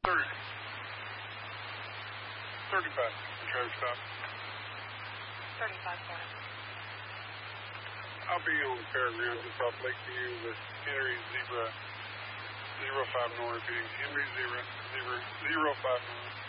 30. 35. Traffic stop. 35 corner. I'll be on Fairground just off Lakeview with Henry Zebra 05 North, being Henry Zebra 05 North.